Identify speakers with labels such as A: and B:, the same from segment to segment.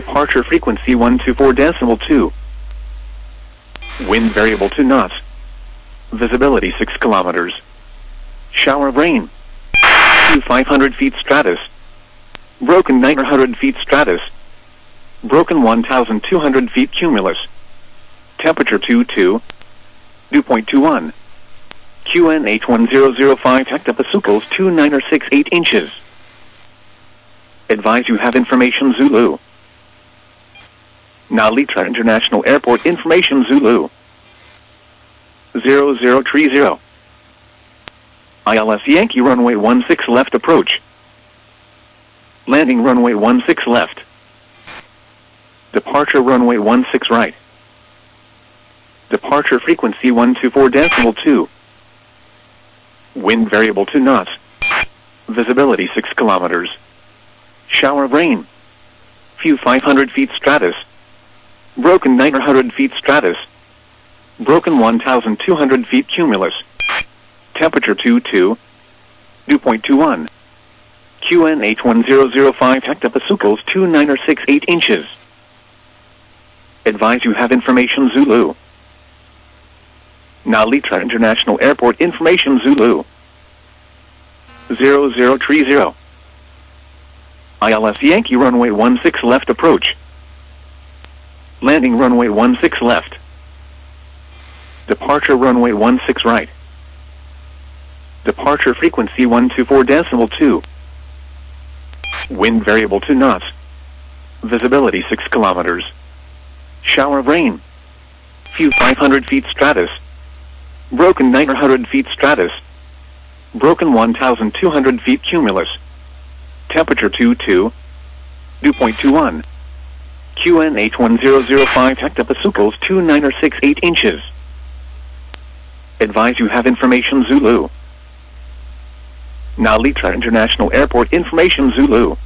A: Departure frequency 124.2. Wind variable to knots. Visibility 6 kilometers. Shower of rain. View 500 feet stratus. Broken 900 feet stratus. Broken 1,200 feet cumulus. Temperature 22. Dew point 21. QNH1005 hectopascals 2968 inches. Advise you have information Zulu. Nalitra International Airport information Zulu. 0030. ILS Yankee runway 16 left approach. Landing runway 16 left. Departure runway 16 right. Departure frequency 124.2. Wind variable to knots. Visibility 6 kilometers. Shower of rain. View 500 feet stratus. Broken 900 feet stratus. Broken 1,200 feet cumulus. Temperature 22. Dew point 21. QNH1005 hectopascals 2968 inches. Advise you have information Zulu. Nalitra International Airport information Zulu. 0030. ILS Yankee runway 16 left approach. Landing runway 16 left. Departure runway 16 right. Departure frequency 124.2. Wind variable to knots. Visibility 6 kilometers. Shower of rain. View 500 feet stratus. Broken 900 feet stratus. Broken 1,200 feet cumulus. Temperature 22. Dew point 21. QNH1005 hectopascals 2968 inches. Advise you have information Zulu. Nalitra International Airport information Zulu.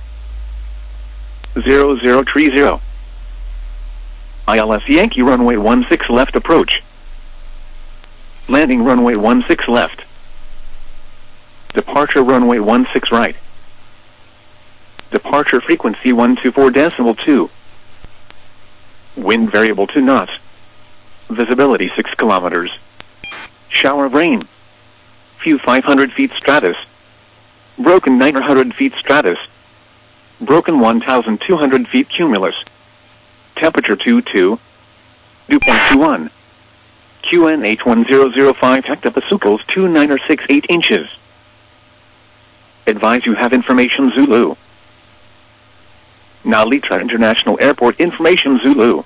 A: 0030. ILS Yankee runway 16 left approach. Landing runway 16 left. Departure runway 16 right. Departure frequency 124.2. Wind variable to knots. Visibility 6 kilometers. Shower of rain. View 500 feet stratus. Broken 900 feet stratus. Broken 1,200 feet cumulus. Temperature 22. Dew point 21. QNH1005 hectopascals 2968 inches. Advise you have information Zulu. Nalitra International Airport information Zulu.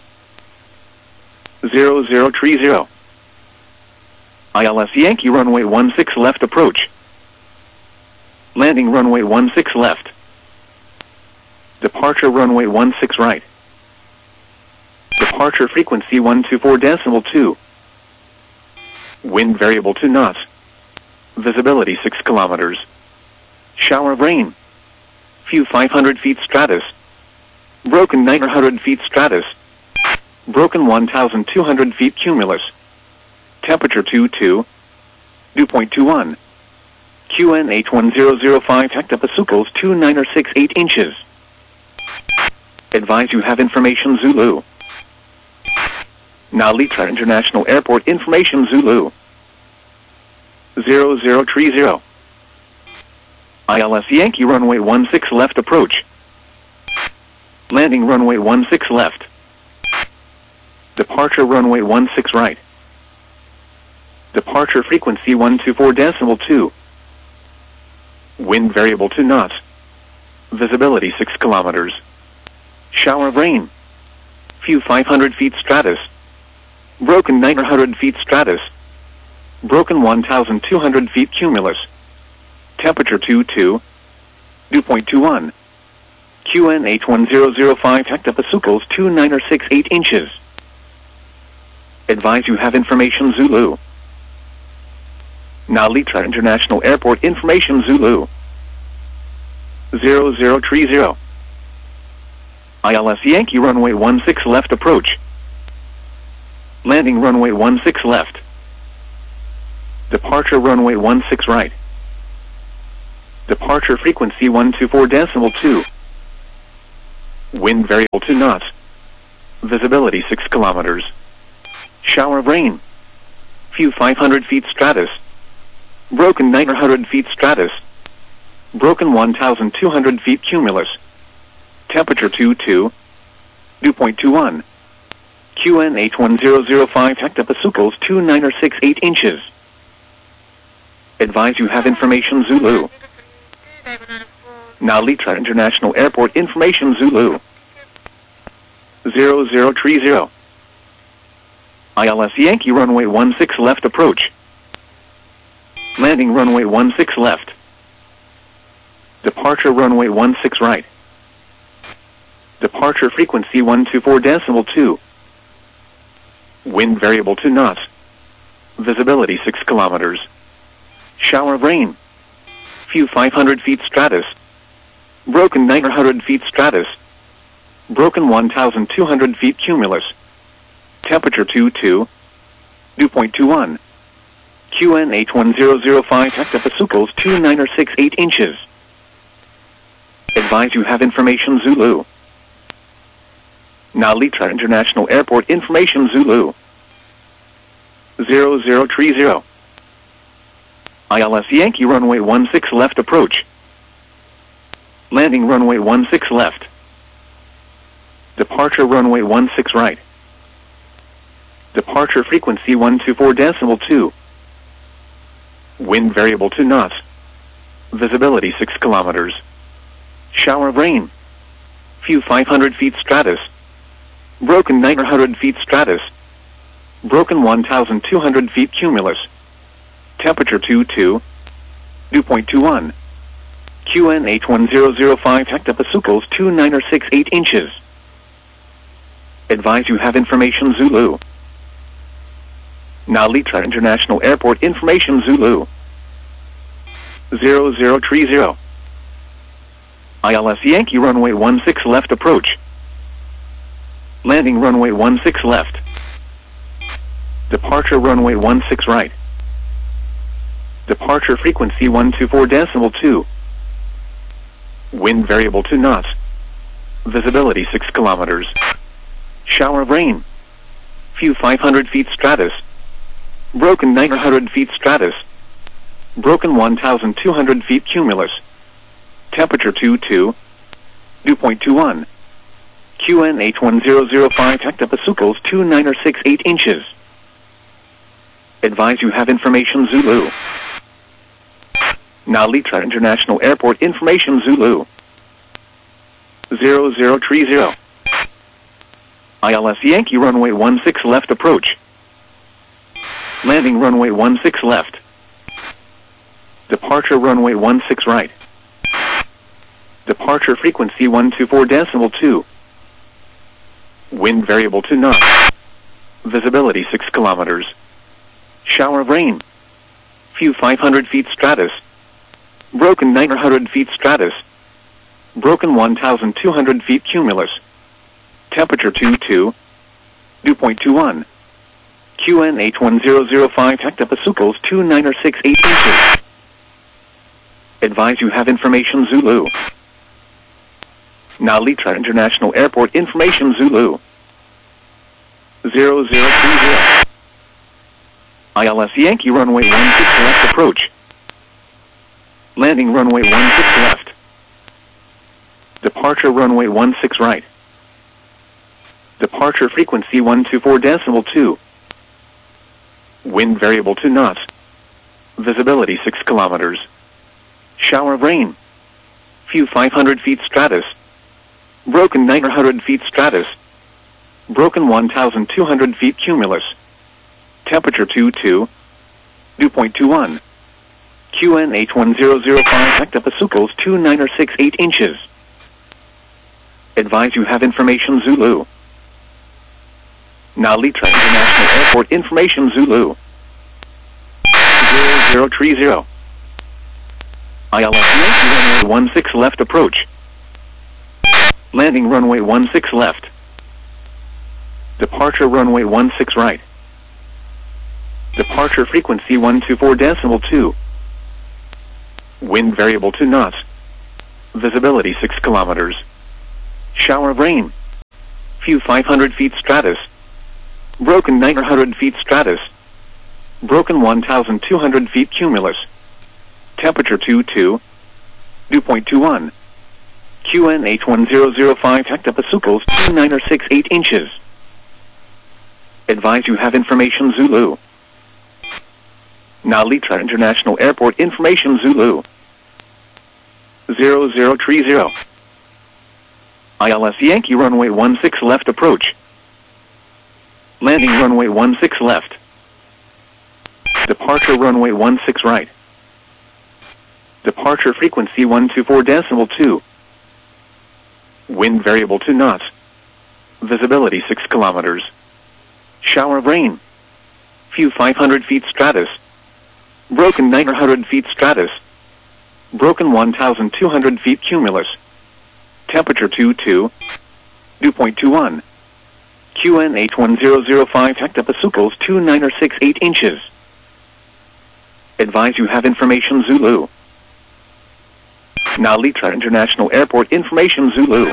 A: 0030. ILS Yankee runway 16 left approach. Landing runway 16 left. Departure runway 16 right. Departure frequency 124.2. Wind variable to knots. Visibility 6 kilometers. Shower of rain. View 500 feet stratus. Broken 900 feet stratus. Broken 1,200 feet cumulus. Temperature 22. Dew point 21. QNH1005 hectopascals 2968 inches. Advise you have information Zulu. Nalitra International Airport information Zulu. 0030. ILS Yankee runway 16 left approach. Landing runway 16 left. Departure runway 16 right. Departure frequency 124.2. Wind variable to knots. Visibility 6 kilometers. Shower of rain. View 500 feet stratus. Broken 900 feet stratus. Broken 1,200 feet cumulus. Temperature 22. Dew point 21. QNH1005 hectopascals 2968 inches. Advise you have information Zulu. Nalitra International Airport information Zulu. 0030. ILS Yankee runway 16 left approach. Landing runway 16 left. Departure runway 16 right. Departure frequency 124.2. Wind variable to knots. Visibility 6 kilometers. Shower of rain. Few 500 feet stratus. Broken 900 feet stratus. Broken 1,200 feet cumulus. Temperature 22. Dew point 21. QN H1005 hectopascals 2968 inches. Advise you have information Zulu. Now Litra International Airport information Zulu. 0030. ILS Yankee runway 16 left approach. Landing runway 16 left. Departure runway 16 right. Departure frequency 124.2. Wind variable to knots. Visibility 6 kilometers. Shower of rain. Few 500 feet stratus. Broken 900 feet stratus. Broken 1,200 feet cumulus. Temperature 22. Dew point 21. QN H1005 hectopascals 2968 inches. Advise you have information Zulu. Now Litra International Airport information Zulu. 0030. ILS Yankee runway 16 left approach. Landing runway 16 left. Departure runway 16 right. Departure frequency 124.2. Wind variable to knots. Visibility 6 kilometers. Shower of rain. Few 500 feet stratus. Broken 900 feet stratus. Broken 1,200 feet cumulus. Temperature 22. Dew point 21. QN H1005 hectopascals 2968 inches. Advise you have information Zulu. Now Litra International Airport information Zulu. 0030. ILS Yankee runway 16 left approach. Landing runway 16 left. Departure runway 16 right. Departure frequency 124.2. Wind variable to knots. Visibility 6 kilometers. Shower of rain. Few 500 feet stratus. Broken 900 feet stratus. Broken 1,200 feet cumulus. Temperature 22. Dew point 21. QN H1005 hectopascals 2968 inches. Advise you have information Zulu. Now Litra International Airport information Zulu. 0030. ILS Yankee runway 16 left approach. Landing runway 16 left. Departure runway 16 right. Departure frequency 124.2. Wind variable to knots. Visibility 6 kilometers. Shower of rain. Few 500 feet stratus. Broken 900 feet stratus. Broken 1,200 feet cumulus. Temperature 22. Dew point 21. QN H1005 hectopascals 2968 inches. Advise you have information Zulu. Now Litra International Airport information Zulu. 0030. ILS Yankee runway 16 left approach. Landing runway 16 left. Departure runway 16 right. Departure frequency 124.2. Wind variable to knots. Visibility 6 kilometers. Shower of rain. Few 500 feet stratus. Broken 900 feet stratus. Broken 1,200 feet cumulus. Temperature 22. Dew point 21. QN H1005 hectopascals 2968 inches. Advise you have information Zulu. Now Litra International Airport information Zulu. 0030. ILS Yankee runway 16 left approach. Landing runway 16 left. Departure runway 16 right. Departure frequency 124.2. Wind variable to knots. Visibility 6 kilometers. Shower of rain. Few 500 feet stratus. Broken 900 feet stratus. Broken 1,200 feet cumulus. Temperature 22. Dew point 21. QNH1005 hectopascals 2968 inches. Advise you have information Zulu. Nalitra International Airport information Zulu. 0030. ILS Yankee runway 16 left approach. Landing runway 16 left. Departure runway 16 right. Departure frequency 124.2. Wind variable 2 knots. Visibility 6 kilometers. Shower of rain. Few 500 feet stratus. Broken 900 feet stratus. Broken 1,200 feet cumulus. Temperature 22. Dew point 21. QNH1005 hectopascals 2968 inches. Advise you have information Zulu. Nalitra International Airport information Zulu.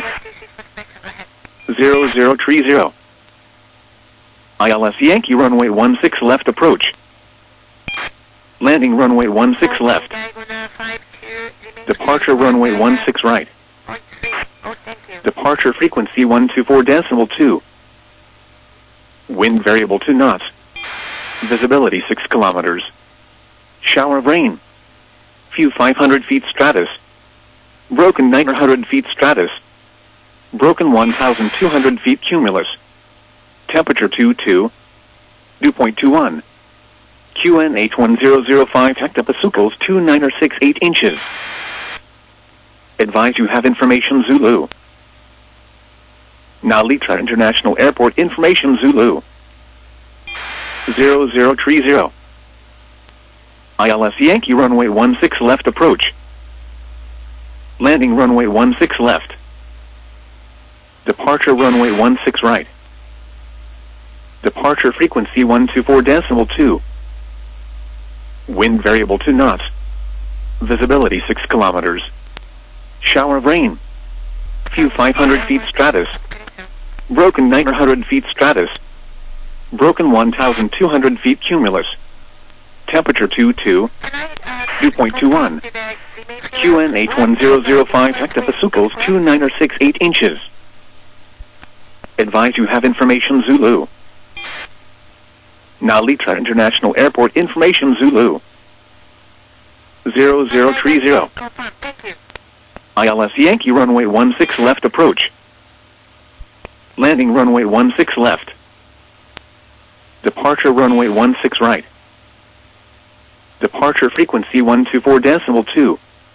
A: 0030. ILS Yankee runway 16 left approach. Landing runway 16 left. Departure runway 16 right. Departure frequency 124.2. Wind variable 2 knots. Visibility 6 kilometers. Shower of rain. Few 500 feet stratus. Broken 900 feet stratus. Broken 1,200 feet cumulus. Temperature 22. Dew point 21. QNH1005 hectopascals 2968 inches. Advise you have information Zulu. Nalitra International Airport information Zulu. 0030. ILS Yankee runway 16 left approach. Landing runway 16 left. Departure runway 16 right. Departure frequency 124.2. Wind variable 2 knots. Visibility 6 kilometers. Shower of rain. Few 500 feet stratus. Broken 900 feet stratus. Broken 1,200 feet cumulus. Temperature 22. Dew point 21. QNH1005 hectopascals 2968 inches. Advise you have information Zulu. Nalitra International Airport information Zulu. 0030. ILS Yankee runway 16 left approach. Landing runway 16 left. Departure runway 16 right. Departure frequency 124.2.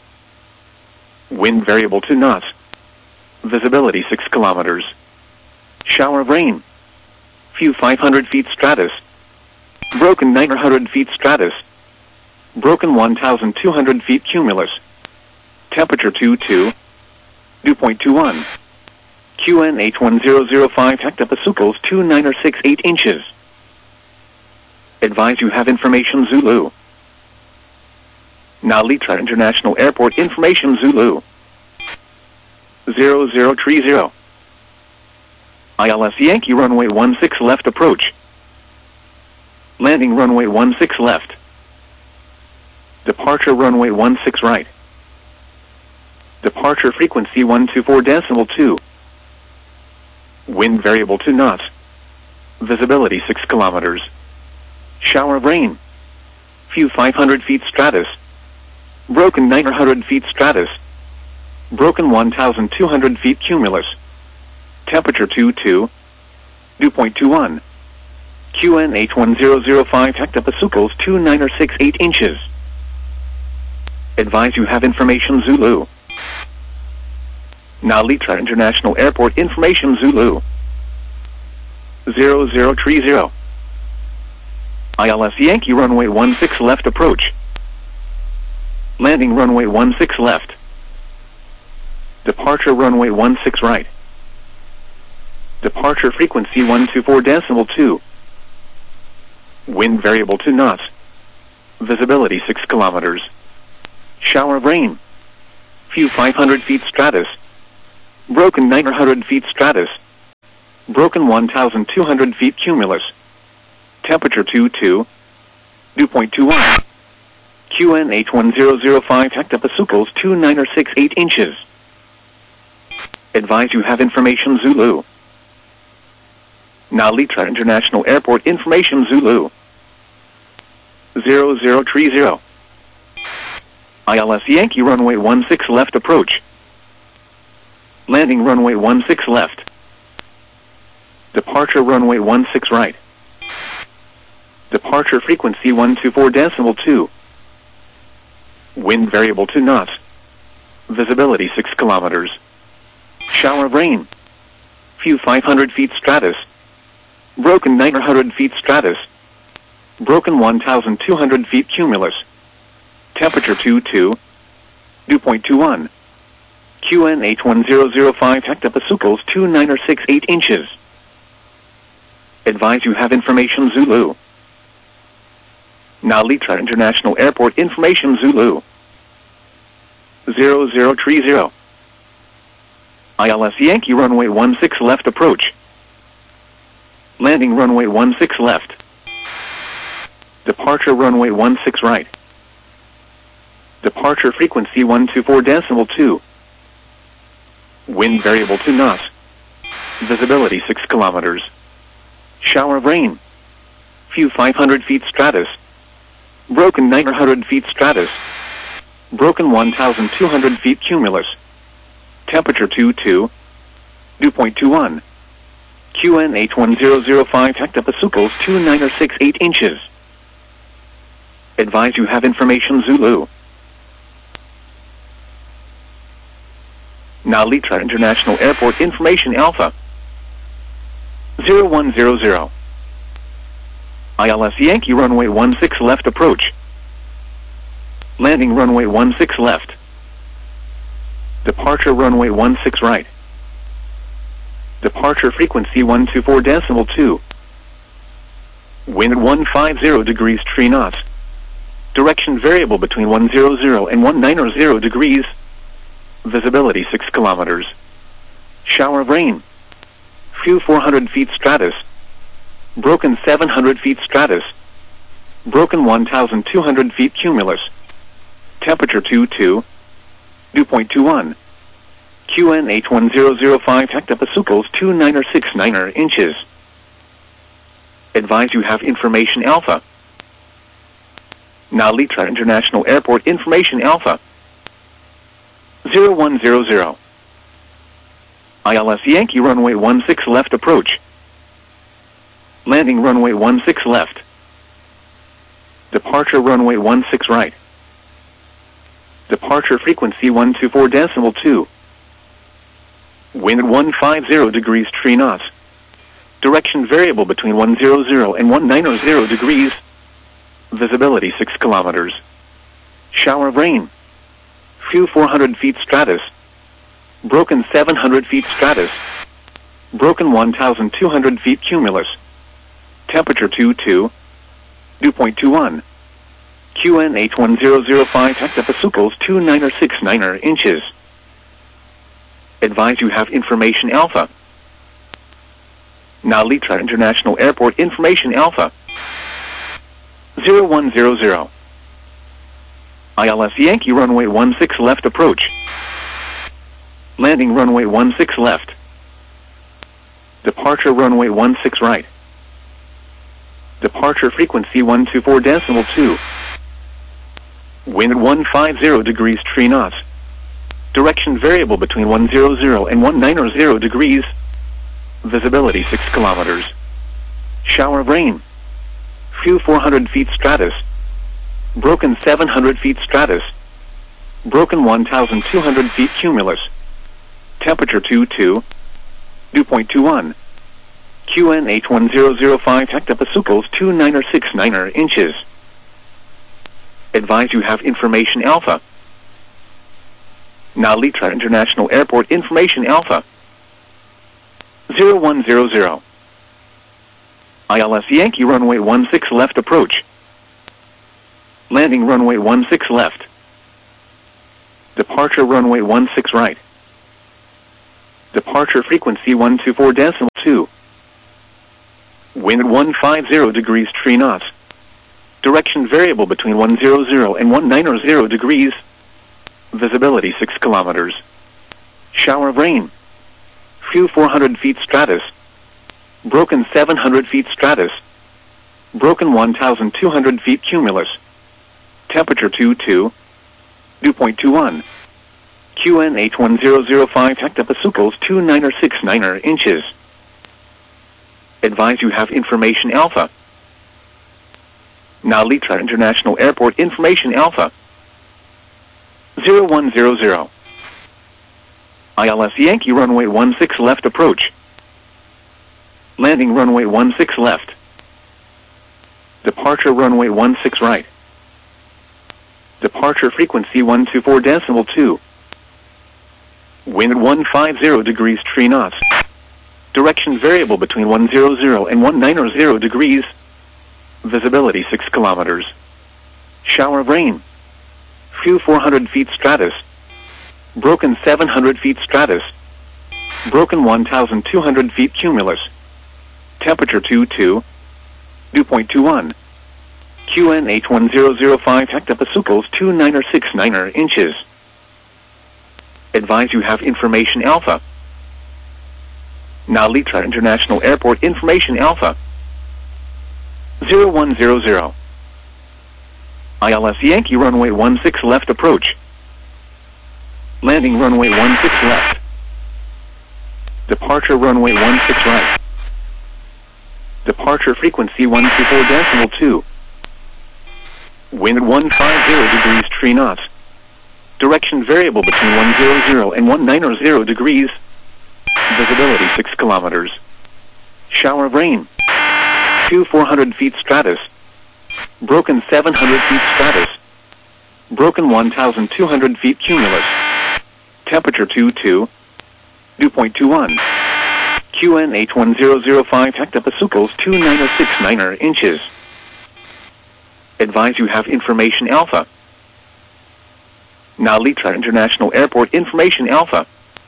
A: Wind variable 2 knots. Visibility 6 kilometers. Shower of rain. Few 500 feet stratus. Broken 900 feet stratus. Broken 1,200 feet cumulus. Temperature 22. Dew point 21. QNH1005 hectopascals 2968 inches. Advise you have information Zulu. Nalitra International Airport information Zulu. 0030. ILS Yankee runway 16 left approach. Landing runway 16 left. Departure runway 16 right. Departure frequency 124.2. Wind variable 2 knots. Visibility 6 kilometers. Shower of rain. Few 500 feet stratus. Broken 900 feet stratus. Broken 1,200 feet cumulus. Temperature 22. Dew point 21. QNH1005 hectopascals 2968 inches. Advise you have information Zulu. Nalitra International Airport information Zulu. 0030. ILS Yankee runway 16 left approach. Landing runway 16 left. Departure runway 16 right. Departure frequency 124.2. Wind variable 2 knots. Visibility 6 kilometers. Shower of rain. Few 500 feet stratus. Broken 900 feet stratus. Broken 1,200 feet cumulus. Temperature 22. Dew point 21. QN 81005 hectopascals 2968 inches. Advise you have information Zulu. Now Litra International Airport information Zulu. 0030. ILS Yankee runway 16 left approach. Landing runway 16 left. Departure runway 16 right. Departure frequency 124.2. Wind variable 2 knots. Visibility 6 kilometers. Shower of rain. Few 500 feet stratus. Broken 900 feet stratus. Broken 1,200 feet cumulus. Temperature 22. Dew point 21. QN 81005 hectopascals 2968 inches. Advise you have information Zulu. Now Litra International Airport information Zulu. 0030. ILS Yankee runway 16 left approach. Landing runway 16 left. Departure runway 16 right. Departure frequency 124.2. Wind variable 2 knots. Visibility 6 kilometers. Shower of rain. Few 500 feet stratus. Broken 900 feet stratus. Broken 1,200 feet cumulus. Temperature 22. Dew point 21. QN 81005 hectopascals 2968 inches. Advise you have information Zulu. Now Litra International Airport information Alpha. 0100. ILS Yankee runway 16 left approach. Landing runway 16 left. Departure runway 16 right. Departure frequency 124.2. Wind 150 degrees 3 knots. Direction variable between 100 and 190 degrees. Visibility 6 kilometers. Shower of rain. Few 400 feet stratus. Broken 700 feet stratus. Broken 1,200 feet cumulus. Temperature 22. Dew point 21. QN 81005 hectopascals 2969 inches. Advise you have information Alpha. Now Litra International Airport information Alpha. 0100. ILS Yankee runway 16 left approach. Landing runway 16 left. Departure runway 16 right. Departure frequency 124.2. Wind 150 degrees 3 knots. Direction variable between 100 and 190 degrees. Visibility 6 kilometers. Shower of rain. Few 400 feet stratus. Broken 700 feet stratus. Broken 1,200 feet cumulus. Temperature 22. Dew point 21. QN 81005 hectopascals 2969 inches. Advise you have information Alpha. Now Litra International Airport information Alpha. 0100. ILS Yankee runway 16 left approach. Landing runway 16 left. Departure runway 16 right. Departure frequency 124.2. Wind 150 degrees 3 knots. Direction variable between 100 and 190 degrees. Visibility 6 kilometers. Shower of rain. Few 400 feet stratus. Broken 700 feet stratus. Broken 1,200 feet cumulus. Temperature 22. Dew point 21. QN 81005 hectopascals 2969 inches. Advise you have information Alpha. Now Litra International Airport information Alpha. 0100. ILS Yankee runway 16 left approach. Landing runway 16 left. Departure runway 16 right. Departure frequency 124.2. Wind at 150 degrees 3 knots. Direction variable between 100 and 190 degrees. Visibility 6 kilometers. Shower of rain. Few 400 feet stratus. Broken 700 feet stratus. Broken 1,200 feet cumulus. Temperature 22. Dew point 21. QNH 1005 hectopascals 2969 inches. Advise you have information alpha. Now Litra International Airport information alpha. 0100. ILS Yankee runway 16 left approach. Landing runway 16 left. Departure runway 16 right. Departure frequency 124.2. Wind at 150 degrees 3 knots. Direction variable between 100 and 190 degrees. Visibility 6 kilometers. Shower of rain. Few 400 feet stratus. Broken 700 feet stratus. Broken 1,200 feet cumulus. Temperature 22. Dew point 21. QNH 1005 hectopascals 2969 inches. Advise you have information alpha. Now Litra International Airport information alpha. 0100. ILS Yankee runway 16 left approach. Landing runway 16 left. Departure runway 16 right. Departure frequency 124.2. Wind at 150 degrees 3 knots. Direction variable between 100 and 190 degrees. Visibility 6 kilometers. Shower of rain. Few 400 feet stratus. Broken 700 feet stratus. Broken 1,200 feet cumulus. Temperature 22. Dew point 21. QNH 1005 hectopascals 2969 inches. Advise you have information alpha. Now Litra International Airport information alpha.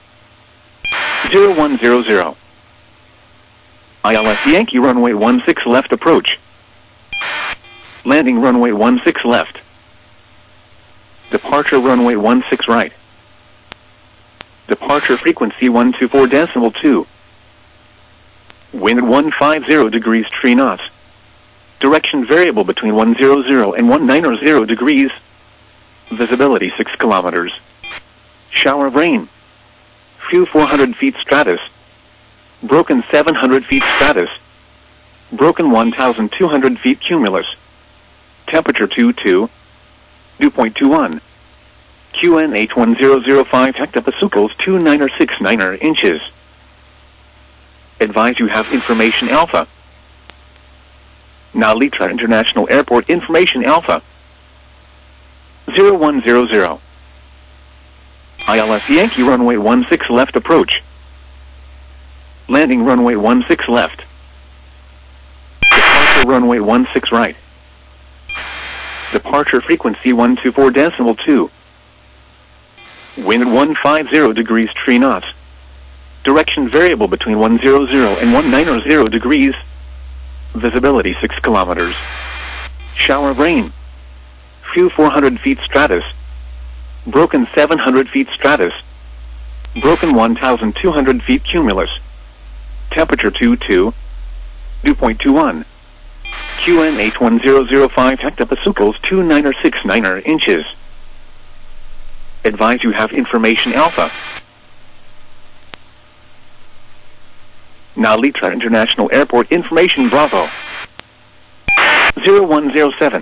A: 0100. ILS Yankee runway 16 left approach. Landing runway 16 left. Departure runway 16 right. Departure frequency 124.2. Wind at 150 degrees 3 knots. Direction variable between 100 and 190 degrees. Visibility 6 kilometers. Shower of rain. Few 400 feet stratus. Broken 700 feet stratus. Broken 1,200 feet cumulus. Temperature 22. Dew point 21. QNH 1005 hectopascals 2969 inches. Advise you have information alpha. Now Litra International Airport information alpha. 0100. ILS Yankee runway 16 left approach. Landing runway 16 left. Departure runway 16 right. Departure frequency 124.2. Wind at 150 degrees 3 knots. Direction variable between 100 and 190 degrees. Visibility 6 kilometers. Shower of rain. Few 400 feet stratus. Broken 700 feet stratus. Broken 1,200 feet cumulus. Temperature 22. Dew point 21. QNH 1005 hectopascals 2969 inches. Advise you have information alpha. Now Litra International Airport information Bravo. 0107.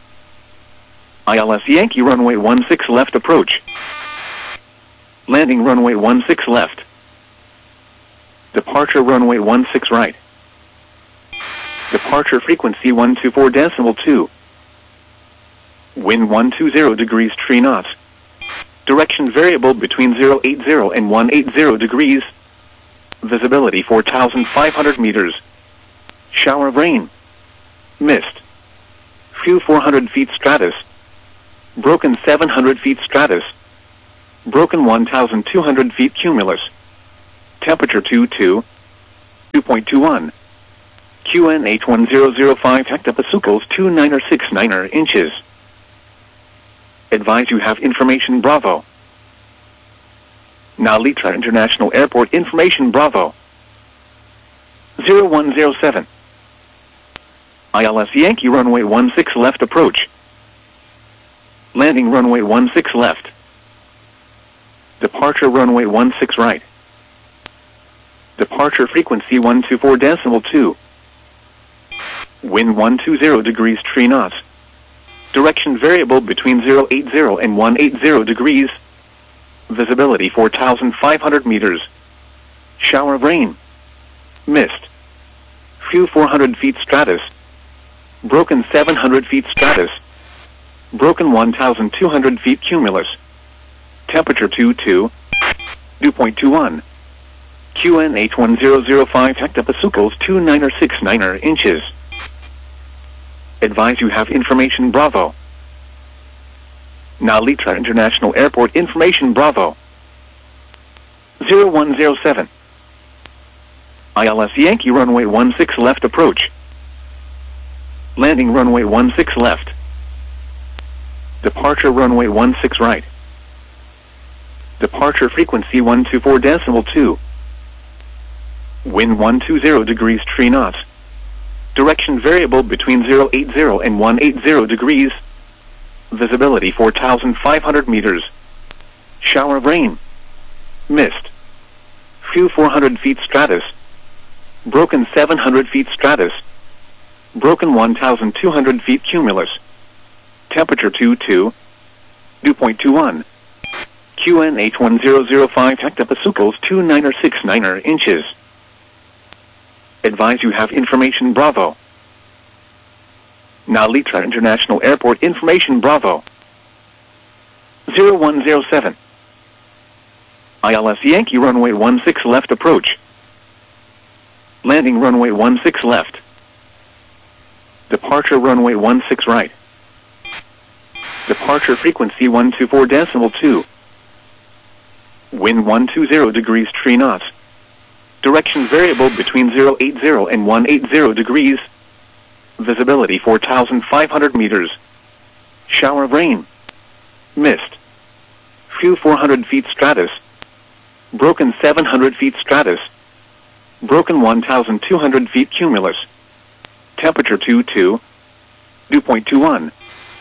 A: ILS Yankee runway 16 left approach. Landing runway 16 left. Departure runway 16 right. Departure frequency 124.2. Wind 120 degrees 3 knots. Direction variable between 080 and 180 degrees. Visibility 4,500 meters. Shower of rain. Mist. Few 400 feet stratus. Broken 700 feet stratus. Broken 1,200 feet cumulus. Temperature 2.21. QNH1005 hectopascals 2969 inches. Advise you have information Bravo. Now Litra International Airport information Bravo. 0107. ILS Yankee runway 16 left approach. Landing runway 16 left. Departure runway 16 right. Departure frequency 124.2. Wind 120 degrees 3 knots. Direction variable between 080 and 180 degrees. Visibility 4,500 meters. Shower of rain. Mist. Few 400 feet stratus. Broken 700 feet stratus. Broken 1,200 feet cumulus. Temperature 2.21. QNH1005 hectopascals 2969 inches. Advise you have information Bravo. Now Litra International Airport information Bravo. 0107. ILS Yankee runway 16 left approach. Landing runway 16 left. Departure runway 16 right. Departure frequency 124.2. Wind 120 degrees 3 knots. Direction variable between 080 and 180 degrees. Visibility 4,500 meters. Shower of rain. Mist. Few 400 feet stratus. Broken 700 feet stratus. Broken 1,200 feet cumulus. Temperature 2.21. QNH1005 hectopascals 2969 inches. Advise you have information Bravo. Now Litra International Airport information Bravo. 0107. ILS Yankee runway 16 left approach. Landing runway 16 left. Departure runway 16 right. Departure frequency 124.2. Wind 120 degrees 3 knots. Direction variable between 080 and 180 degrees. Visibility 4,500 meters. Shower of rain. Mist. Few 400 feet stratus. Broken 700 feet stratus. Broken 1,200 feet cumulus. Temperature 2.21.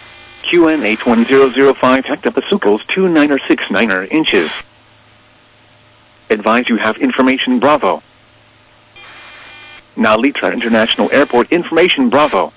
A: QNH1005 hectopascals 2969 inches. Advise you have information Bravo. Now Litra International Airport information Bravo.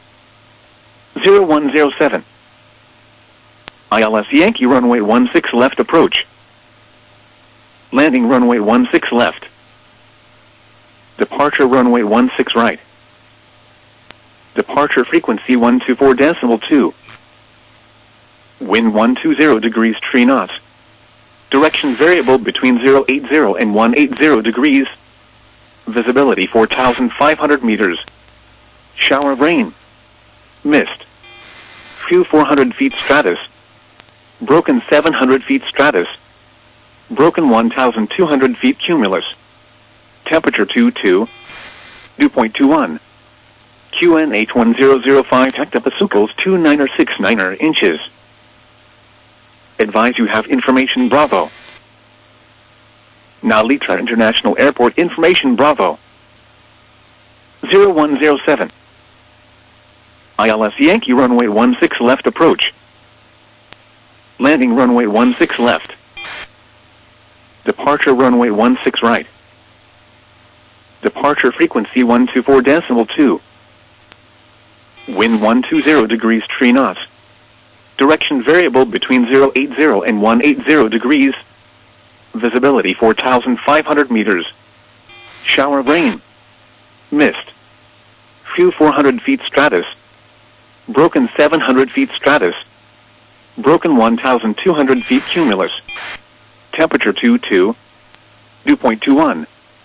A: 0107. ILS Yankee runway 16 left approach. Landing runway 16 left. Departure runway 16 right. Departure frequency 124.2. Wind 120 degrees 3 knots. Direction variable between 080 and 180 degrees. Visibility 4,500 meters. Shower of rain. Mist. Few 400 feet stratus. Broken 700 feet stratus. Broken 1,200 feet cumulus. Temperature 2.21. QNH1005 hectopascals 2969 inches. Advise you have information Bravo. Now Litra International Airport information Bravo. 0107. ILS Yankee runway 16 left approach. Landing runway 16 left. Departure runway 16 right. Departure frequency 124.2. Wind 120 degrees 3 knots. Direction variable between 080 and 180 degrees. Visibility 4,500 meters. Shower of rain. Mist. Few 400 feet stratus. Broken 700 feet stratus. Broken 1,200 feet cumulus. Temperature 2.21.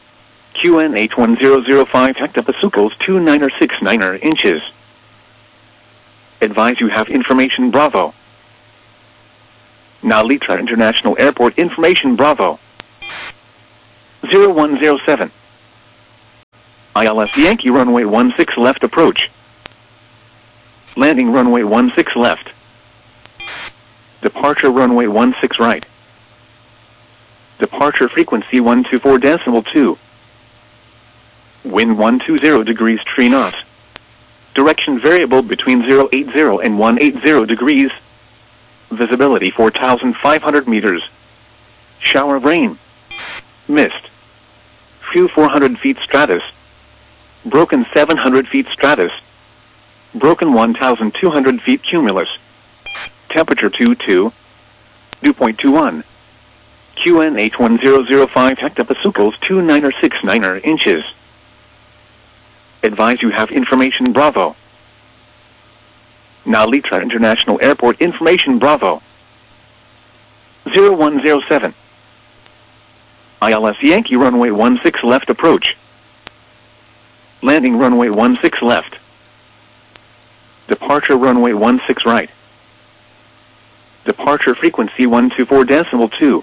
A: QNH1005 hectopascals 2969 inches. Advise you have information Bravo. Now Litra International Airport information Bravo. 0107. ILS Yankee runway 16 left approach. Landing runway 16 left. Departure runway 16 right. Departure frequency 124.2. Wind 120 degrees 3 knots. Direction variable between 080 and 180 degrees. Visibility 4,500 meters. Shower of rain. Mist. Few 400 feet stratus. Broken 700 feet stratus. Broken 1,200 feet cumulus. Temperature 22. Dew point 21. QNH1005 hectopascals 2969 inches. Advise you have information Bravo. Now Litra International Airport information Bravo. 0107. ILS Yankee runway 16 left approach. Landing runway 16 left. Departure runway 16 right. Departure frequency 124.2.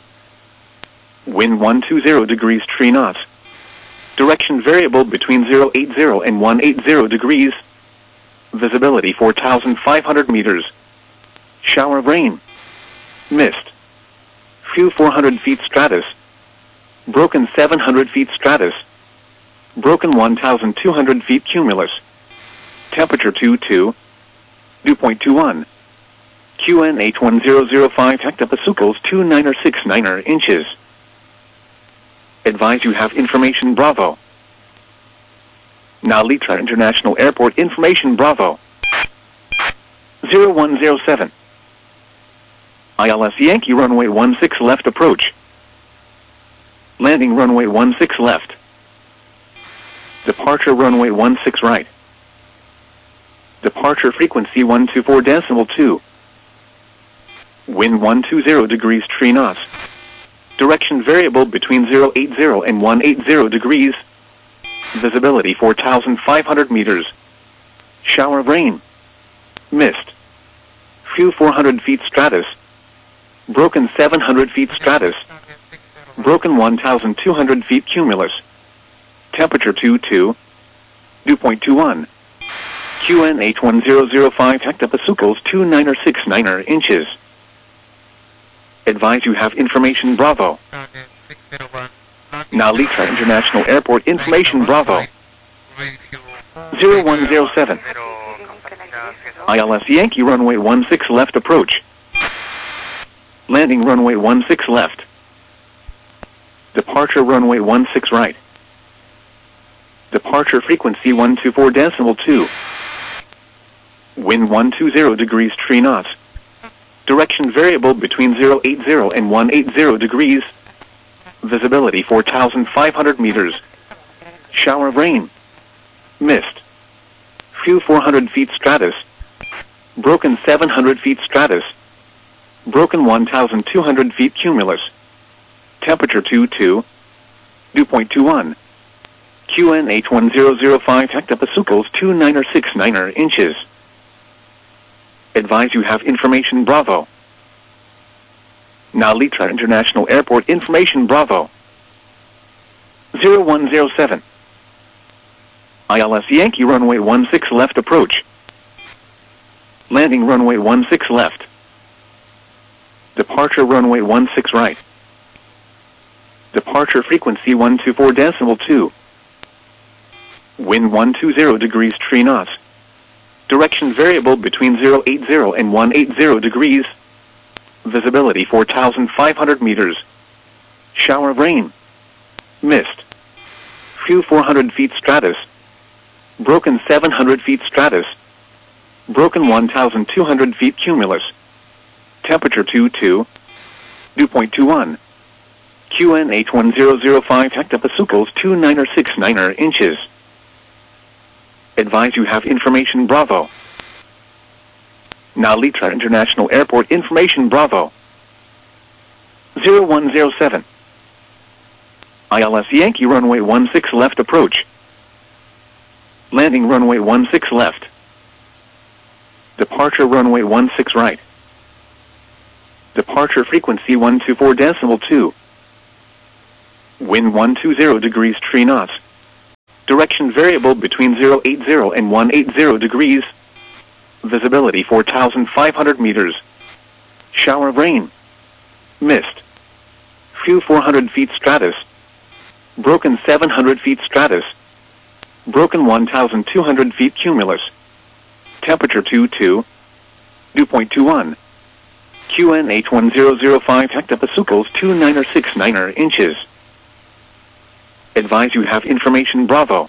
A: Wind 120 degrees 3 knots. Direction variable between 080 and 180 degrees. Visibility 4,500 meters. Shower of rain. Mist. Few 400 feet stratus. Broken 700 feet stratus. Broken 1,200 feet cumulus. Temperature 22. Dew point 21. QNH1005 hectopascals 2969 inches. Advise you have information Bravo. Now Litra International Airport information Bravo. 0107. ILS Yankee runway 16 left approach. Landing runway 16 left. Departure runway 16 right. Departure frequency 124.2. Wind 120 degrees 3 knots. Direction variable between 080 and 180 degrees. Visibility 4,500 meters. Shower of rain. Mist. Few 400 feet stratus. Broken 700 feet stratus. Broken 1,200 feet cumulus. Temperature 22. Dew point 21. QNH1005 hectopascals 2969 inches. Advise you have information Bravo. Now Litra International Airport information Bravo. 0107. ILS Yankee runway 16 left approach. Landing runway 16 left. Departure runway 16 right. Departure frequency 124.2. Wind 120 degrees 3 knots. Direction variable between 080 and 180 degrees. Visibility 4,500 meters. Shower of rain. Mist. Few 400 feet stratus. Broken 700 feet stratus. Broken 1,200 feet cumulus. Temperature 22. Dew point 21. QNH1005 hectopascals 2969 inches. Advise you have information Bravo. Now Litra International Airport information Bravo. 0107. ILS Yankee runway 16 left approach. Landing runway 16 left. Departure runway 16 right. Departure frequency 124.2. Wind 120 degrees 3 knots. Direction variable between 080 and 180 degrees. Visibility 4,500 meters. Shower of rain. Mist. Few 400 feet stratus. Broken 700 feet stratus. Broken 1,200 feet cumulus. Temperature 22. Dew point 21. QNH1005 hectopascals 2969 inches. Advise you have information Bravo. Now Litra International Airport information Bravo. 0107. ILS Yankee runway 16 left approach. Landing runway 16 left. Departure runway 16 right. Departure frequency 124.2. Wind 120 degrees 3 knots. Direction variable between 080 and 180 degrees. Visibility 4,500 meters. Shower of rain. Mist. Few 400 feet stratus. Broken 700 feet stratus. Broken 1,200 feet cumulus. Temperature 22. Dew point 21. QNH1005 hectopascals 2969 inches. Advise you have information Bravo.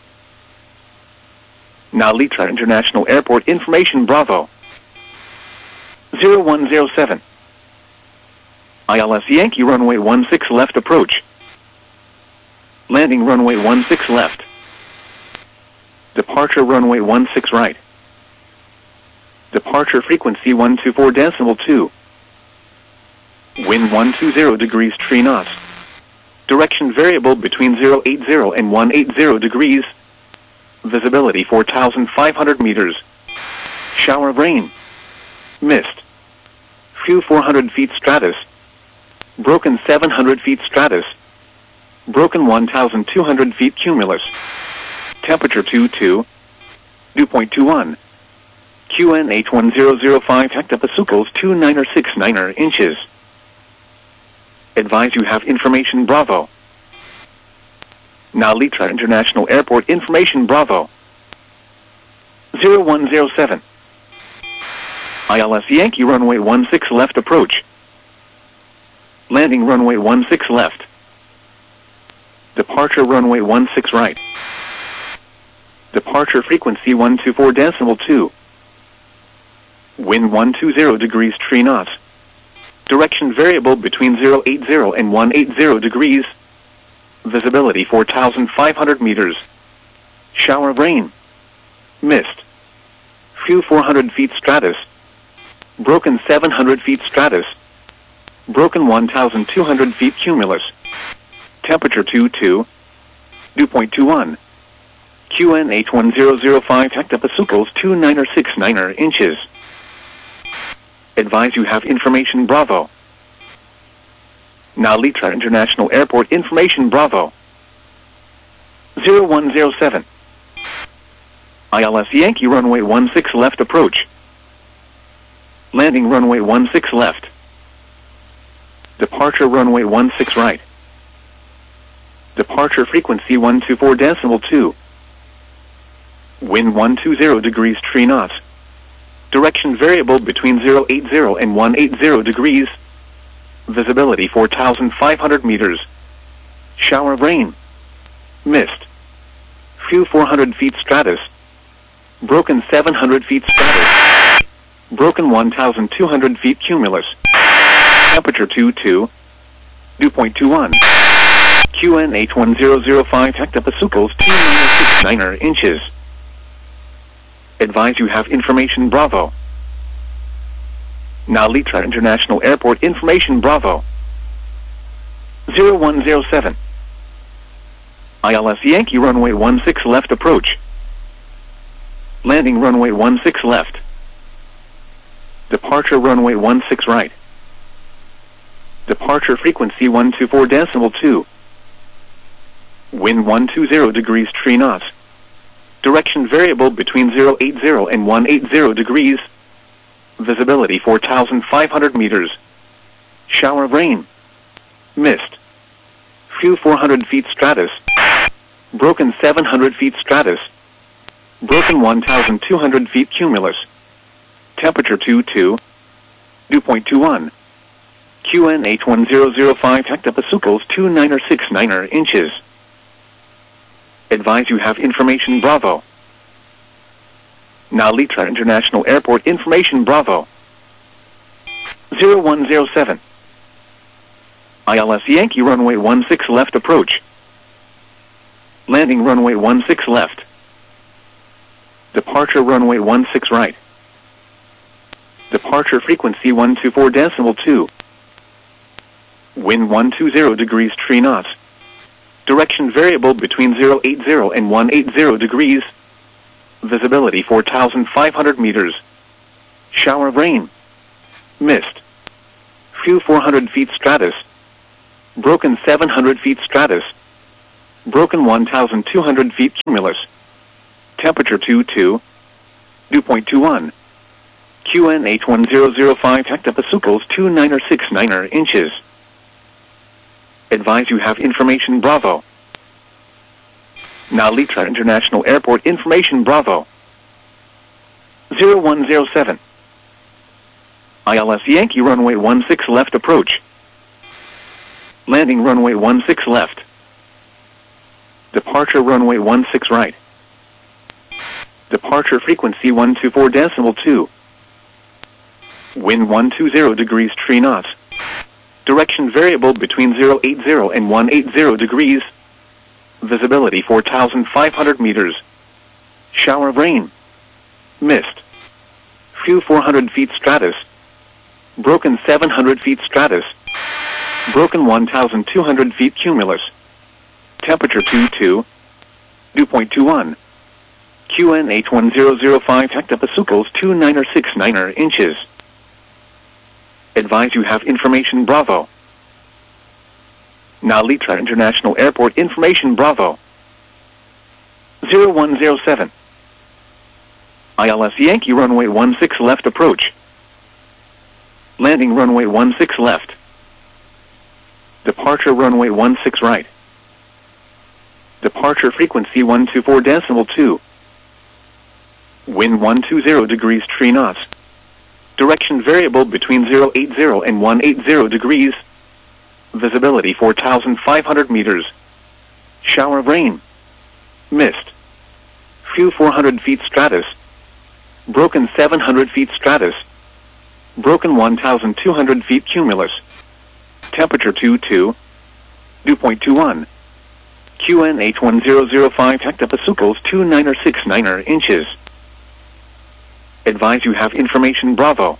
A: Now Litra International Airport information Bravo. 0107. ILS Yankee runway 16 left approach. Landing runway 16 left. Departure runway 16 right. Departure frequency 124.2. Wind 120 degrees 3 knots. Direction variable between 080 and 180 degrees. Visibility 4,500 meters. Shower of rain. Mist. Few 400 feet stratus. Broken 700 feet stratus. Broken 1,200 feet cumulus. Temperature 22. Dew point 21. QNH1005 hectopascals 2969 inches. Advise you have information Bravo. Now Litra International Airport information Bravo. 0107. ILS Yankee runway 16 left approach. Landing runway 16 left. Departure runway 16 right. Departure frequency 124.2. Wind 120 degrees 3 knots. Direction variable between 080 and 180 degrees. Visibility 4,500 meters. Shower of rain. Mist. Few 400 feet stratus. Broken 700 feet stratus. Broken 1,200 feet cumulus. Temperature 22. Dew point 21. QNH1005 hectopascals 2969 inches. Advise you have information Bravo. Now Litra International Airport information Bravo. 0107. ILS Yankee runway 16 left approach. Landing runway 16 left. Departure runway 16 right. Departure frequency 124.2. Wind 120 degrees 3 knots. Direction variable between 080 and 180 degrees. Visibility 4,500 meters. Shower of rain. Mist. Few 400 feet stratus. Broken 700 feet stratus. Broken 1,200 feet cumulus. Temperature 22. Dew point 21. QNH1005 hectopascals 2969 inches. Advise you have information Bravo. Now Litra International Airport information Bravo. 0107. ILS Yankee runway 16 left approach. Landing runway 16 left. Departure runway 16 right. Departure frequency 124.2. Wind 120 degrees 3 knots. Direction variable between 080 and 180 degrees. Visibility 4,500 meters. Shower of rain. Mist. Few 400 feet stratus. Broken 700 feet stratus. Broken 1,200 feet cumulus. Temperature 22. Dew point 21. QNH1005 hectopascals 2969 inches. Advise you have information Bravo. Now Litra International Airport information Bravo. 0107. ILS Yankee runway 16 left approach. Landing runway 16 left. Departure runway 16 right. Departure frequency 124.2. Wind 120 degrees 3 knots. Direction variable between 080 and 180 degrees. Visibility 4,500 meters. Shower of rain. Mist. Few 400 feet stratus. Broken 700 feet stratus. Broken 1,200 feet cumulus. Temperature 22, dew point 21. QNH1005 hectopascals 2969 inches. Advise you have information Bravo. Now Litra International Airport information Bravo. 0107. ILS Yankee runway 16 left approach. Landing runway 16 left. Departure runway 16 right. Departure frequency 124.2. Wind 120 degrees 3 knots. Direction variable between 080 and 180 degrees. Visibility 4,500 meters. Shower of rain. Mist. Few 400 feet stratus. Broken 700 feet stratus. Broken 1,200 feet cumulus. Temperature 22. Dew point 21. QNH1005 hectopascals 2969 inches. Advise you have information Bravo. Now Litra International Airport information Bravo. 0107. ILS Yankee runway 16 left approach. Landing runway 16 left. Departure runway 16 right. Departure frequency 124.2. Wind 120 degrees 3 knots. Direction variable between 080 and 180 degrees. Visibility 4,500 meters. Shower of rain. Mist. Few 400 feet stratus. Broken 700 feet stratus. Broken 1,200 feet cumulus. Temperature 22. Dew point 21. QNH1005 hectopascals 2969 inches. Advise you have information Bravo.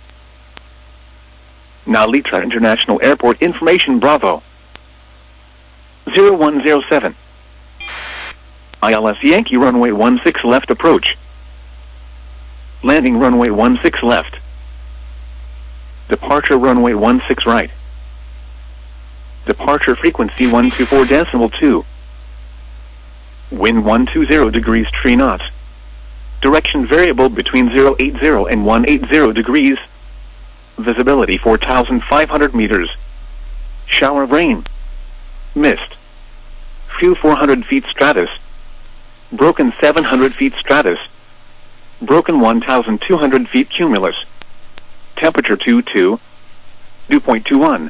A: Now Litra International Airport information Bravo. 0107. ILS Yankee runway 16 left approach. Landing runway 16 left. Departure runway 16 right. Departure frequency 124.2. Wind 120 degrees 3 knots. Direction variable between 080 and 180 degrees. Visibility 4,500 meters. Shower of rain. Mist. Few 400 feet stratus. Broken 700 feet stratus. Broken 1,200 feet cumulus. Temperature 22. Dew point 21.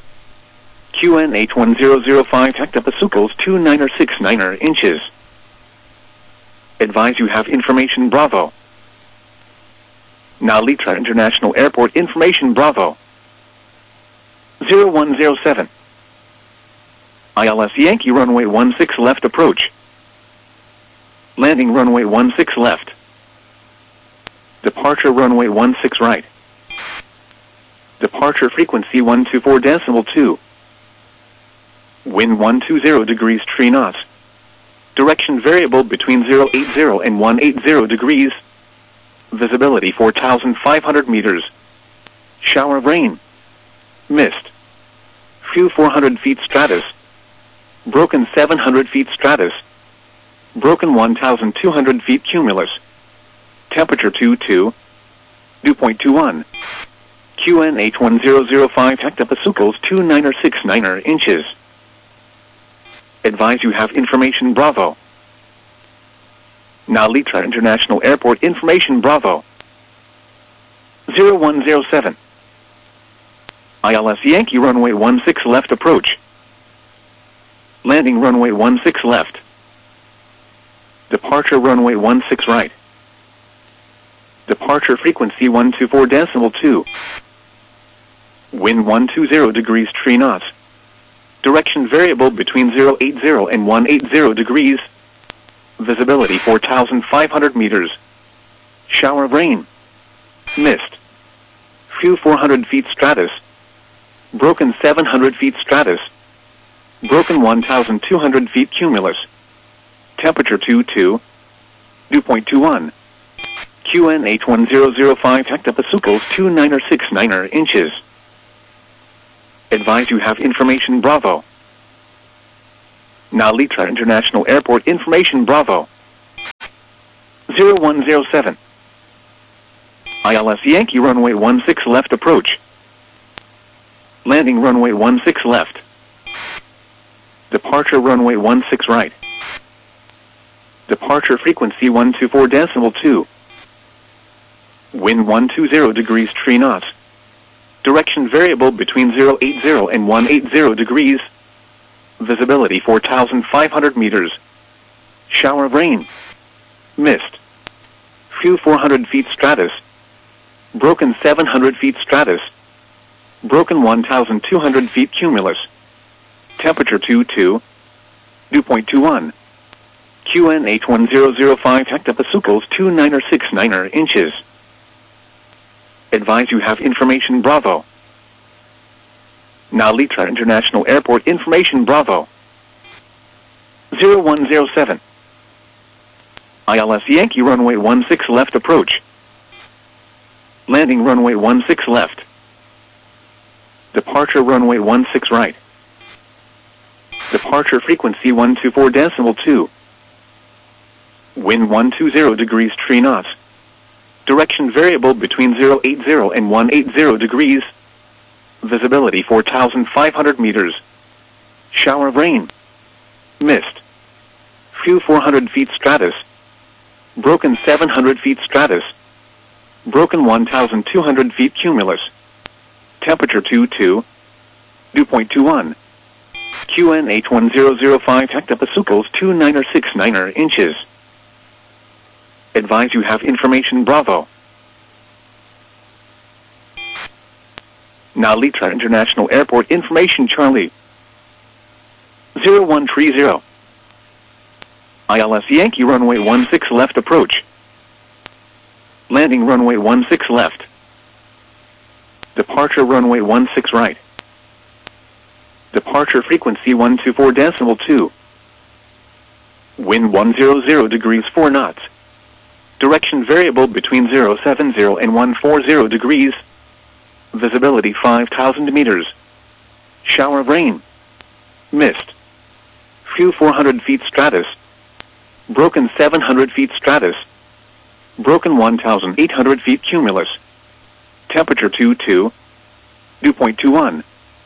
A: QNH1005 hectopascals 2969 inches. Advise you have information Bravo. Now Litra International Airport information Bravo. 0107. ILS Yankee runway 16 left approach. Landing runway 16 left. Departure runway 16 right. Departure frequency 124.2. Wind 120 degrees 3 knots. Direction variable between 080 and 180 degrees. Visibility 4,500 meters. Shower of rain. Mist. Few 400 feet stratus. Broken 700 feet stratus. Broken 1,200 feet cumulus. Temperature 22. Dew point 21. QNH1005 hectopascals 2969 inches. Advise you have information Bravo. Now Litra International Airport information Bravo. 0107. ILS Yankee runway 16 left approach. Landing runway 16 left. Departure runway 16 right. Departure frequency 124.2. Wind 120 degrees 3 knots. Direction variable between 080 and 180 degrees. Visibility 4,500 meters. Shower of rain. Mist. Few 400 feet stratus. Broken 700 feet stratus. Broken 1,200 feet cumulus. Temperature 22. Dew point 21. QNH1005 hectopascals 2969 inches. Advise you have information Bravo. Nalita International Airport information Bravo. 0107. ILS Yankee runway 16 left approach. Landing runway 16 left. Departure runway 16 right. Departure frequency 124.2. Wind 120 degrees 3 knots. Direction variable between 080 and 180 degrees. Visibility 4,500 meters. Shower of rain. Mist. Few 400 feet stratus. Broken 700 feet stratus. Broken 1,200 feet cumulus. Temperature 22. Dew point 21. QNH1005 hectopascals 2969 inches. Advise you have information Bravo. Nalita International Airport information Bravo. 0107. ILS Yankee runway 16 left approach. Landing runway 16 left. Departure runway 16 right. Departure frequency 124.2. Wind 120 degrees 3 knots. Direction variable between 080 and 180 degrees. Visibility 4,500 meters. Shower of rain. Mist. Few 400 feet stratus. Broken 700 feet stratus. Broken 1,200 feet cumulus. Temperature 22. Dew point 21. QNH1005 hectopascals 2969 inches. Advise you have information Bravo. Nalita International Airport information Charlie. 0130. ILS Yankee runway 16 left approach. Landing runway 16 left. Departure runway 16 right. Departure frequency 124.2. Wind 100 degrees 4 knots. Direction variable between 070 and 140 degrees. Visibility 5,000 meters. Shower of rain. Mist. Few 400 feet stratus. Broken 700 feet stratus. Broken 1,800 feet cumulus. Temperature 22. Dew point 21.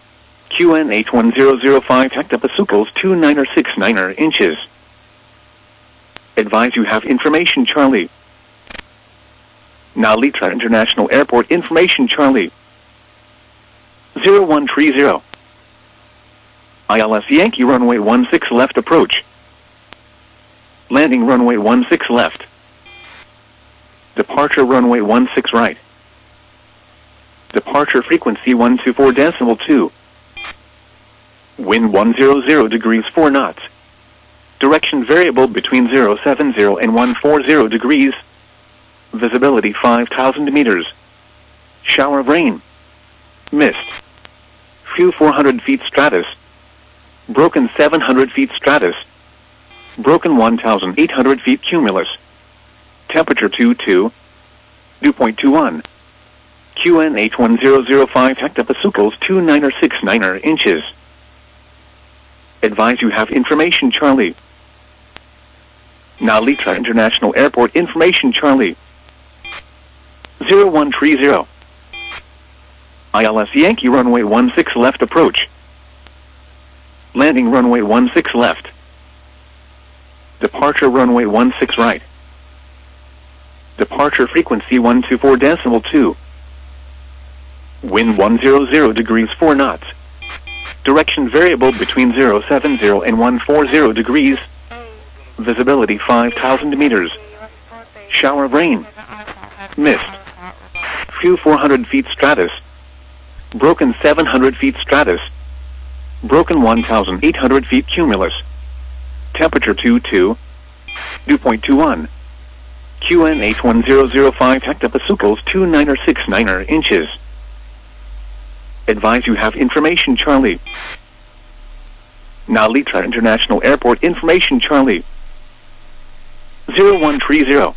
A: QNH1005 hectopascals 2969 inches. Advise you have information Charlie. Nalita International Airport information Charlie. 0130. ILS Yankee runway 16 left approach. Landing runway 16 left. Departure runway 16 right. Departure frequency 124.2. Wind 100 degrees 4 knots. Direction variable between 070 and 140 degrees. Visibility 5,000 meters. Shower of rain. Mist. Few 400 feet stratus. Broken 700 feet stratus. Broken 1,800 feet cumulus. Temperature 22. Dew point 21. QNH1005 hectopascals 2969 inches. Advise you have information Charlie. Nalita International Airport information Charlie. 0130. ILS Yankee runway 16 left approach. Landing runway 16 left. Departure runway 16 right. Departure frequency 124.2. Wind 100 degrees 4 knots. Direction variable between 070 and 140 degrees. Visibility 5,000 meters. Shower of rain. Mist. Few 400 feet stratus. Broken 700 feet stratus. Broken 1,800 feet cumulus. Temperature 22. Dew point 21. QNH1005 hectopascals 2969 inches. Advise you have information Charlie. Nalita International Airport information Charlie. 0130.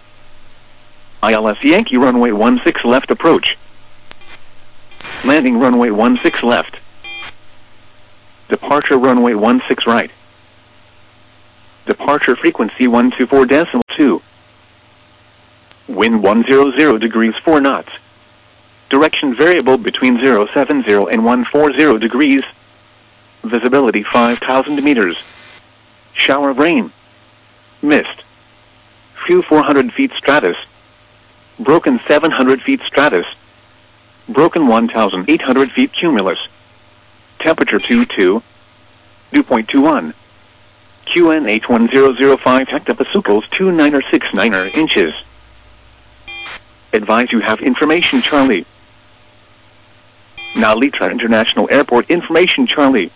A: ILS Yankee runway 16 left approach. Landing runway 16 left. Departure runway 16 right. Departure frequency 124.2. Wind 100 degrees 4 knots. Direction variable between 070 and 140 degrees. Visibility 5,000 meters. Shower of rain. Mist. Few 400 feet stratus. Broken 700 feet stratus. Broken 1,800 feet cumulus. Temperature 22. Dew point 21. QNH 1005 hectopascals 2969 inches. Advise you have information Charlie. Now Litra International Airport information Charlie.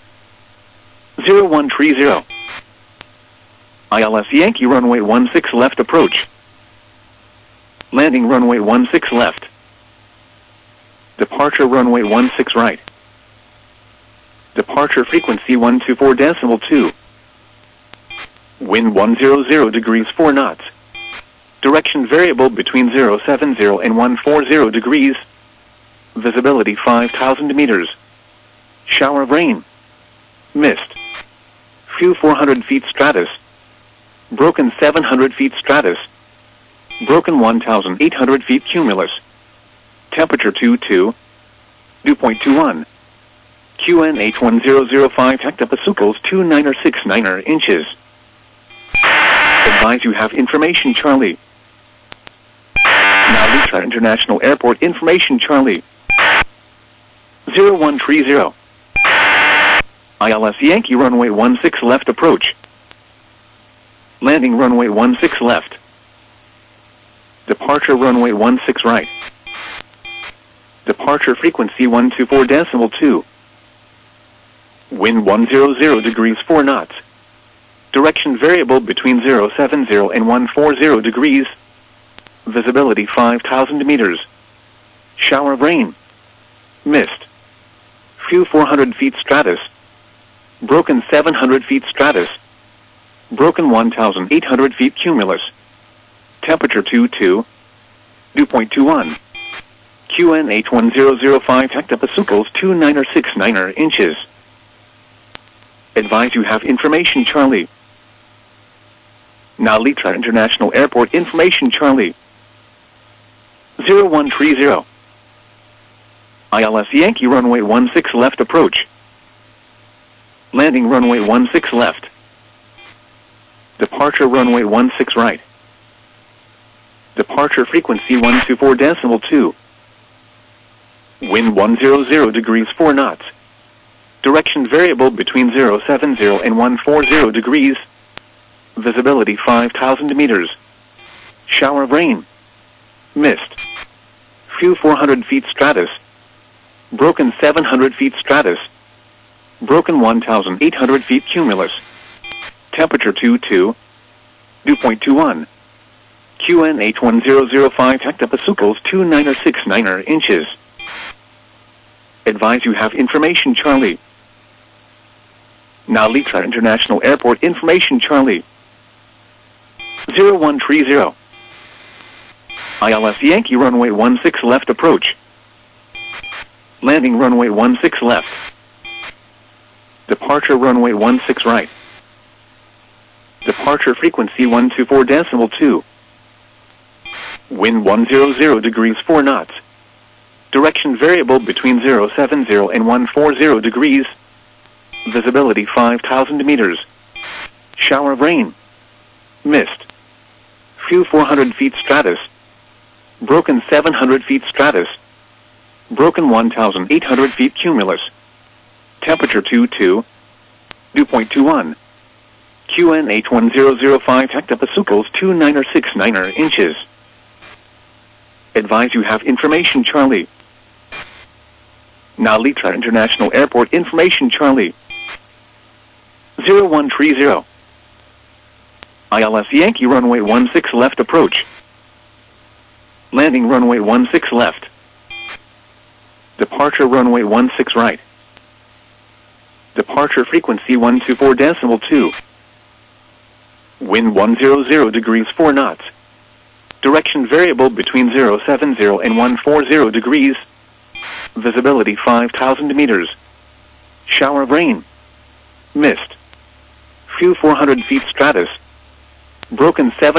A: 0130. ILS Yankee runway 16 left approach. Landing runway 16 left. Departure runway 16 right. Departure frequency 124.2. Wind 100 degrees 4 knots. Direction variable between 070 and 140 degrees. Visibility 5,000 meters. Shower of rain. Mist. Few 400 feet stratus. Broken 700 feet stratus. Broken 1,800 feet cumulus. Temperature 22. Dew point 21. QNH 1005 hectopascals 2969 inches. Advise you have information Charlie. Now Litra International Airport information Charlie. 0130. ILS Yankee runway 16 left approach. Landing runway 16 left. Departure runway 16 right. Departure frequency 124.2. Wind 100 degrees 4 knots. Direction variable between 070 and 140 degrees. Visibility 5,000 meters. Shower of rain. Mist. Few 400 feet stratus. Broken 700 feet stratus. Broken 1,800 feet cumulus. Temperature 22. Dew point 21. QNH 1005 hectopascals 2969 inches. Advise you have information Charlie. Now Litra International Airport information Charlie. 0130. ILS Yankee runway 16 left approach. Landing runway 16 left. Departure runway 16 right. Departure frequency 124.2. Wind 100 degrees 4 knots. Direction variable between 070 and 140 degrees. Visibility 5,000 meters. Shower of rain. Mist. Few 400 feet stratus. Broken 700 feet stratus. Broken 1,800 feet cumulus. Temperature 22. Dew point 21. QNH 1005 hectopascals 2969 inches. Advise you have information Charlie. Now Litra International Airport information Charlie. 0130. ILS Yankee runway 16 left approach. Landing runway 16 left. Departure runway 16 right. Departure frequency 124.2. Wind 100 degrees 4 knots. Direction variable between 070 and 140 degrees. Visibility 5,000 meters. Shower of rain. Mist. Few 400 feet stratus. Broken 700 feet stratus. Broken 1,800 feet cumulus. Temperature 22. Dew point 21. QNH 1005 hectopascals 2969 inches. Advise you have information Charlie. Now Litra International Airport information Charlie. 0130. ILS Yankee runway 16 left approach. Landing runway 16 left. Departure runway 16 right. Departure frequency 124.2. Wind 100 degrees 4 knots. Direction variable between 070 and 140 degrees. Visibility 5,000 meters. Shower of rain. Mist. Few 400 feet stratus. Broken 7